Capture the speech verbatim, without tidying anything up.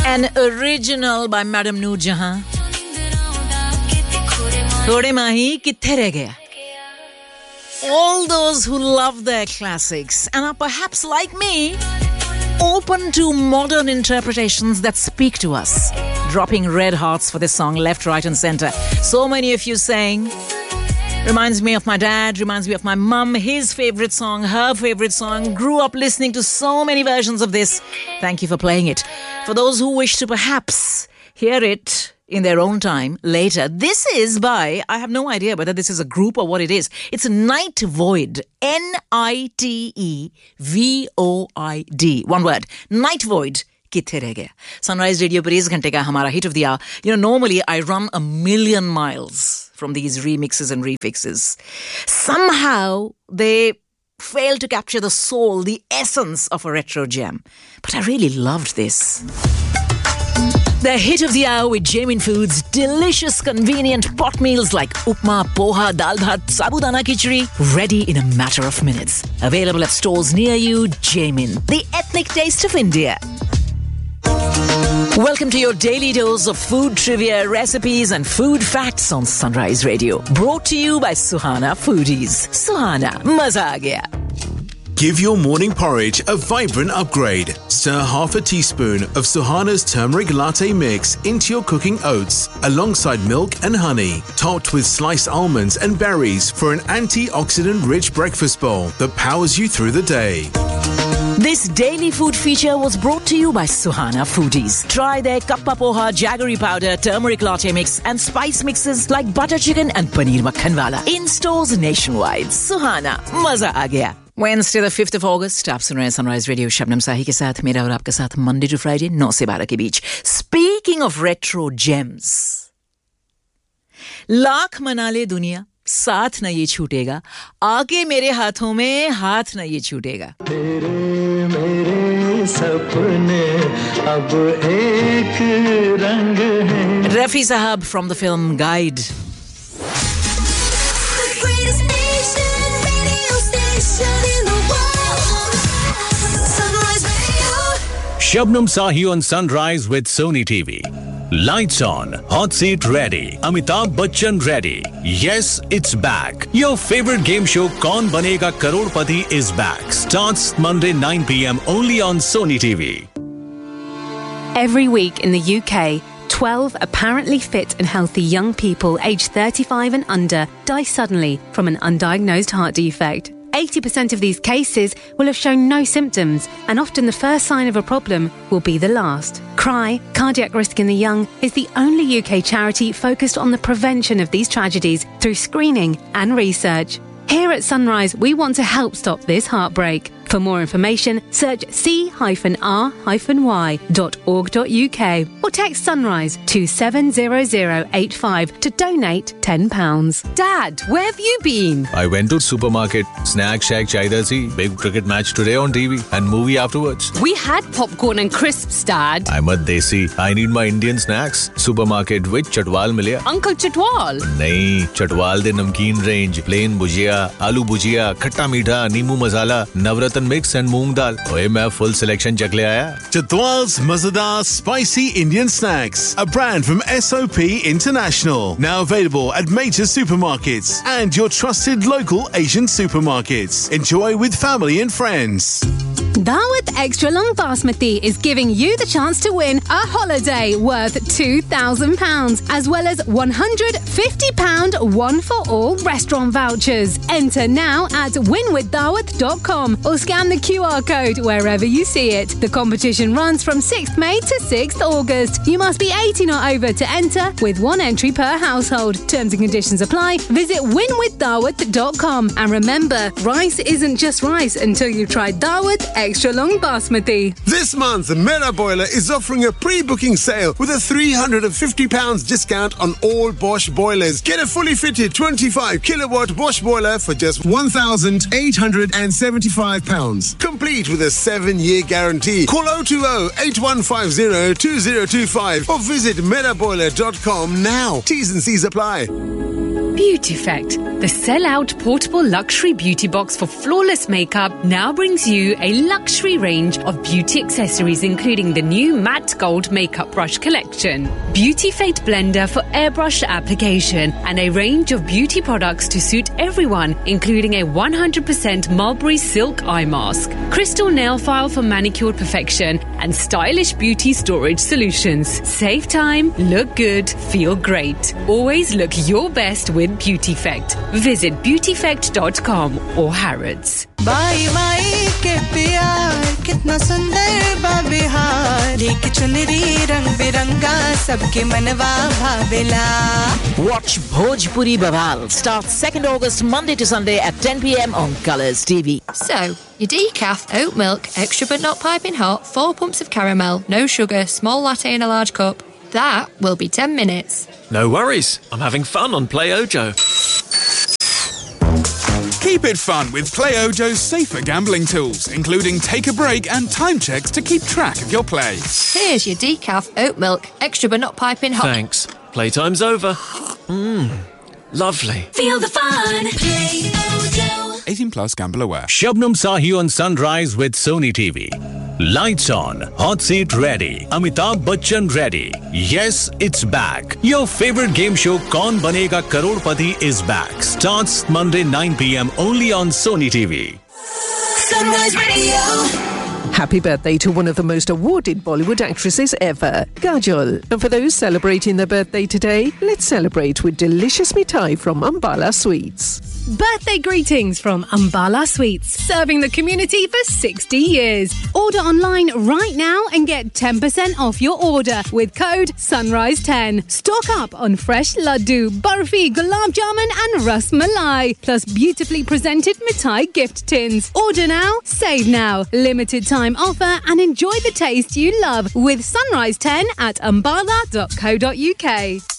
An original by Madam Noor Jahan. Thode mahi kithe reh gaya. All those who love their classics and are perhaps like me, open to modern interpretations that speak to us. Dropping red hearts for this song left, right and center. So many of you saying, reminds me of my dad, reminds me of my mum, his favorite song, her favorite song. Grew up listening to so many versions of this. Thank you for playing it. For those who wish to perhaps hear it in their own time later, this is by, I have no idea whether this is a group or what it is. It's Night Void. N I T E V O I D. One word. Night Void. Kithe reh gaya. Sunrise Radio par is ghante ka hamara hit of the hour. You know, normally I run a million miles from these remixes and refixes. Somehow they fail to capture the soul, the essence of a retro gem. But I really loved this. The hit of the hour with Jamin Foods. Delicious, convenient pot meals like upma, poha, dal bhat, sabudana khichdi. Ready in a matter of minutes. Available at stores near you. Jamin, the ethnic taste of India. Welcome to your daily dose of food trivia, recipes and food facts on Sunrise Radio. Brought to you by Suhana Foodies. Suhana, maza aa gaya. Give your morning porridge a vibrant upgrade. Stir half a teaspoon of Suhana's turmeric latte mix into your cooking oats alongside milk and honey, topped with sliced almonds and berries for an antioxidant-rich breakfast bowl that powers you through the day. This daily food feature was brought to you by Suhana Foodies. Try their kappa poha, jaggery powder, turmeric latte mix and spice mixes like butter chicken and paneer makhan wala in stores nationwide. Suhana, maza aa gaya. Wednesday the fifth of August, आप सुन रहे हैं Sunrise Radio Shabnam साही के साथ, मेरा और आपका साथ Monday to Friday नौ से बारह के बीच. Speaking of retro gems, lakh मना ले दुनिया, साथ न ये छूटेगा, आके मेरे हाथों में हाथ न ये छूटेगा. तेरे मेरे सपने अब एक रंग हैं. Rafi Sahab from the film Guide. Shabnam Sahi on Sunrise with Sony T V. Lights on, hot seat ready, Amitabh Bachchan ready. Yes, it's back. Your favorite game show Kaun Banega Crorepati is back. Starts Monday nine p.m. only on Sony T V. Every week in the U K, twelve apparently fit and healthy young people aged thirty-five and under die suddenly from an undiagnosed heart defect. eighty percent of these cases will have shown no symptoms, and often the first sign of a problem will be the last. CRY, Cardiac Risk in the Young, is the only U K charity focused on the prevention of these tragedies through screening and research. Here at Sunrise, we want to help stop this heartbreak. For more information, search c r y dot org dot u k or text Sunrise to seven zero zero eight five to donate ten pounds. Dad, where have you been? I went to supermarket. Snack shack chahiye si. Big cricket match today on T V and movie afterwards. We had popcorn and crisps, Dad. I'm a desi. I need my Indian snacks. Supermarket with Chatwal milya. Uncle Chatwal? Nahi, Chatwal de namkeen range. Plain bhujia, aloo bhujia, khatta meetha, neemu masala, navratan mix and moong dal. Oye, main full selection chak le aaya. Chatwal's Mazadar Spicy Indian Snacks, a brand from S O P International. Now available at major supermarkets and your trusted local Asian supermarkets. Enjoy with family and friends. Daawat Extra Long Basmati is giving you the chance to win a holiday worth two thousand pounds, as well as one hundred fifty pounds one-for-all restaurant vouchers. Enter now at win with daawat dot com or scan the Q R code wherever you see it. The competition runs from sixth May to sixth August. You must be eighteen or over to enter, with one entry per household. Terms and conditions apply. Visit win with daawat dot com. And remember, rice isn't just rice until you've tried Daawat Extra Long Basmati. This month, Mera Boiler is offering a pre-booking sale with a three hundred fifty pounds discount on all Bosch boilers. Get a fully fitted twenty-five kilowatt Bosch boiler for just one thousand eight hundred seventy-five pounds. Complete with a seven-year guarantee. Call oh two oh, eight one five oh, two oh two five or visit mera boiler dot com now. T's and C's apply. Beautifect, the sell-out portable luxury beauty box for flawless makeup, now brings you a luxury range of beauty accessories, including the new matte gold makeup brush collection, Beautifect blender for airbrush application, and a range of beauty products to suit everyone, including a one hundred percent mulberry silk eye mask, crystal nail file for manicured perfection, and stylish beauty storage solutions. Save time, look good, feel great. Always look your best with Beautifect. Visit beautifect dot com or Harrods. By my के प्यार कितना सुंदर बा बिहार एक चुनरी रंग बिरंगा सबके मनवा भावेला. Watch Bhojpuri Bawal. Starts second August, Monday to Sunday at ten p.m. on Colours T V. So, your decaf, oat milk, extra but not piping hot, four pumps of caramel, no sugar, small latte in a large cup. That will be ten minutes. No worries. I'm having fun on Play Ojo. Keep it fun with Play Ojo's safer gambling tools, including take a break and time checks to keep track of your play. Here's your decaf, oat milk, extra but not piping hot. Thanks. Playtime's over. Mmm. Lovely. Feel the fun. Play Ojo. eighteen plus, gamble aware. Shabnam Sahi on Sunrise with Sony T V. Lights on, hot seat ready, Amitabh Bachchan ready. Yes, it's back. Your favorite game show Kaun Banega Crorepati is back. Starts Monday nine p.m. only on Sony T V. Sunrise Radio. Happy birthday to one of the most awarded Bollywood actresses ever, Kajol. And for those celebrating their birthday today, let's celebrate with delicious mithai from Ambala Sweets. Birthday greetings from Ambala Sweets, serving the community for sixty years. Order online right now and get ten percent off your order with code Sunrise ten. Stock up on fresh laddu, barfi, gulab jamun and ras malai, plus beautifully presented mithai gift tins. Order now, save now. Limited time offer and enjoy the taste you love with Sunrise ten at ambala dot co dot uk.